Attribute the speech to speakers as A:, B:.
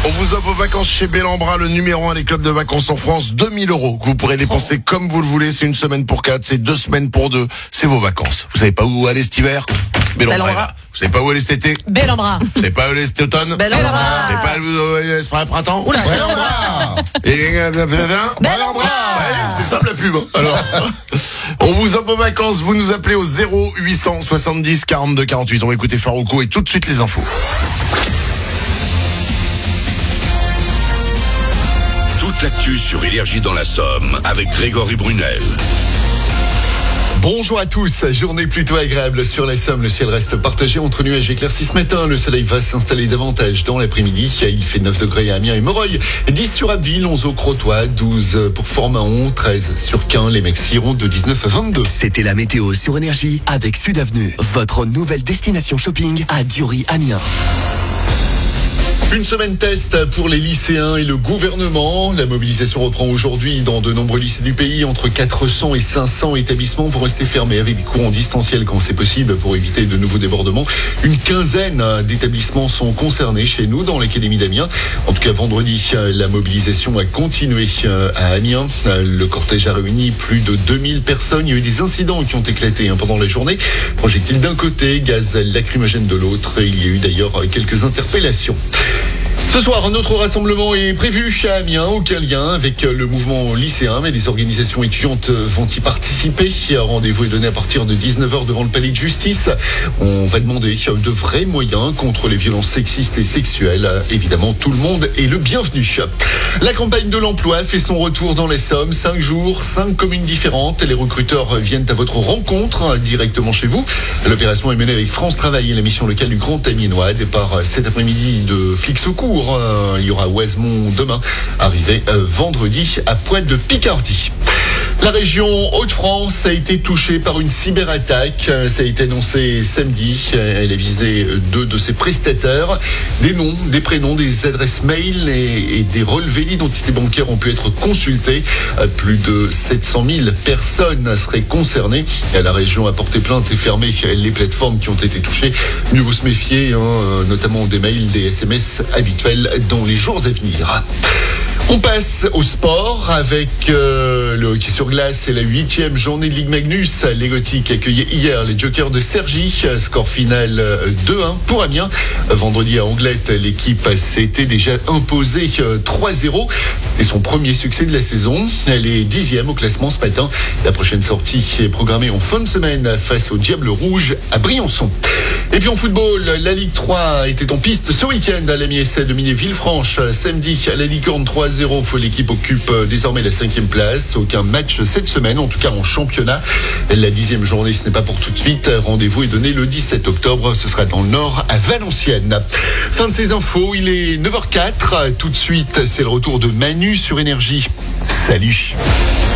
A: On vous offre vos vacances chez Bellambra, le numéro 1 des clubs de vacances en France. 2000 € que vous pourrez dépenser comme vous le voulez. C'est une semaine pour 4, c'est 2 semaines pour 2. C'est vos vacances. Vous savez pas où aller cet hiver? Bellambra est là. Vous savez pas où aller cet été?
B: Bellambra.
A: Vous savez pas où aller cet automne?
B: Bellambra.
A: Vous savez pas où aller ce printemps?
B: Oula,
A: Bellambra. Bellambra. Ouais, c'est simple la pub. Alors, on vous offre vos vacances. Vous nous appelez au 0870 42 48. On va écouter Farouko et tout de suite les infos.
C: Toute l'actu sur Énergie dans la Somme avec Grégory Brunel.
D: Bonjour à tous, journée plutôt agréable sur la Somme, le ciel reste partagé entre nuages éclaircis ce matin, le soleil va s'installer davantage dans l'après-midi, il fait 9 degrés à Amiens et Moreuil, 10 sur Abbeville, 11 au Crotoy, 12 pour Fort-Mahon, 13 sur Caen, les mecs iront de 19 à 22.
E: C'était la météo sur Énergie avec Sud Avenue, votre nouvelle destination shopping à Dury-Amiens.
D: Une semaine test pour les lycéens et le gouvernement. La mobilisation reprend aujourd'hui dans de nombreux lycées du pays. Entre 400 et 500 établissements vont rester fermés avec des cours en distanciel quand c'est possible pour éviter de nouveaux débordements. Une quinzaine d'établissements sont concernés chez nous dans l'académie d'Amiens. En tout cas, vendredi, la mobilisation a continué à Amiens. Le cortège a réuni plus de 2000 personnes. Il y a eu des incidents qui ont éclaté pendant la journée. Projectiles d'un côté, gaz lacrymogène de l'autre. Il y a eu d'ailleurs quelques interpellations. Ce soir, un autre rassemblement est prévu à Amiens, aucun lien avec le mouvement lycéen, mais des organisations étudiantes vont y participer. Un rendez-vous est donné à partir de 19h devant le palais de justice. On va demander de vrais moyens contre les violences sexistes et sexuelles. Évidemment, tout le monde est le bienvenu. La campagne de l'emploi fait son retour dans les Sommes. 5 jours, 5 communes différentes. Les recruteurs viennent à votre rencontre directement chez vous. L'opération est menée avec France Travail et la mission locale du Grand Amiénois. Départ cet après-midi de Flix-au-Cours. Il y aura Ouesemont demain, arrivé vendredi à Poix-de-Picardie. La région Hauts-de-France a été touchée par une cyberattaque. Ça a été annoncé samedi. Elle a visé 2 de ses prestataires. Des noms, des prénoms, des adresses mail et des relevés d'identité bancaire ont pu être consultés. Plus de 700 000 personnes seraient concernées. La région a porté plainte et fermé les plateformes qui ont été touchées. Mieux vaut se méfier, notamment des mails, des SMS habituels dans les jours à venir. On passe au sport avec le hockey sur glace et la 8e journée de Ligue Magnus. Les Gothiques accueillaient hier les Jokers de Cergy. Score final 2-1 pour Amiens. Vendredi à Anglette, l'équipe s'était déjà imposée 3-0. C'était son premier succès de la saison. Elle est 10e au classement ce matin. La prochaine sortie est programmée en fin de semaine face au Diable Rouge à Briançon. Et puis en football, la Ligue 3 était en piste ce week-end à l'Amiens de Villefranche. Samedi, à la Licorne 3-0. L'équipe occupe désormais la 5e place. Aucun match cette semaine, en tout cas en championnat. La 10e journée, ce n'est pas pour tout de suite. Rendez-vous est donné le 17 octobre. Ce sera dans le Nord, à Valenciennes. Fin de ces infos, il est 9h04. Tout de suite, c'est le retour de Manu sur Énergie. Salut.